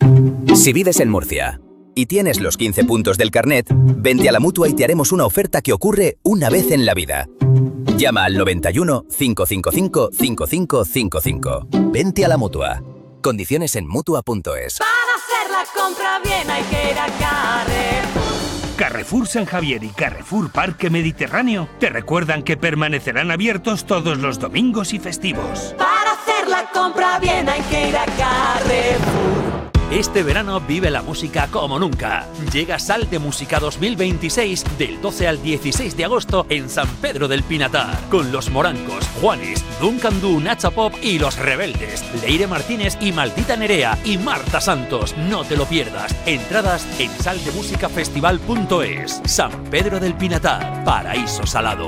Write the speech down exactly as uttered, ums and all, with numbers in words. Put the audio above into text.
Si vives en Murcia y tienes los quince puntos del carnet, vente a la Mutua y te haremos una oferta que ocurre una vez en la vida. Llama al noventa y uno, cinco cinco cinco, cinco cinco cinco cinco. Vente a la Mutua. Condiciones en Mutua punto es. Para hacer la compra bien hay que ir a Carrefour. Carrefour San Javier y Carrefour Parque Mediterráneo te recuerdan que permanecerán abiertos todos los domingos y festivos. Para hacer la compra bien hay que ir a Carrefour. Este verano vive la música como nunca. Llega Sal de Música dos mil veintiséis del doce al dieciséis de agosto en San Pedro del Pinatar, con Los Morancos, Juanes, Duncan Du, Nacha Pop y Los Rebeldes, Leire Martínez y Maldita Nerea y Marta Santos. No te lo pierdas. Entradas en saldemusicafestival punto es. San Pedro del Pinatar, paraíso salado.